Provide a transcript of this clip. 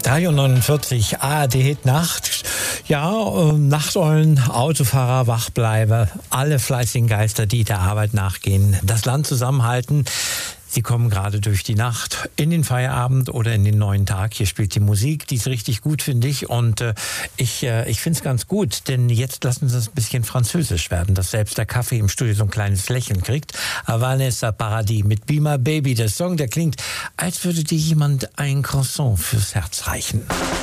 3:49 ARD Nacht. Ja, Nachteulen, Autofahrer, Wachbleiber, alle fleißigen Geister, die der Arbeit nachgehen, das Land zusammenhalten. Sie kommen gerade durch die Nacht in den Feierabend oder in den neuen Tag. Hier spielt die Musik, die ist richtig gut, finde ich. Und ich finde es ganz gut, denn jetzt lassen Sie es ein bisschen französisch werden, dass selbst der Kaffee im Studio so ein kleines Lächeln kriegt. Vanessa Paradis mit Be My Baby, der Song, der klingt, als würde dir jemand ein Croissant fürs Herz reichen.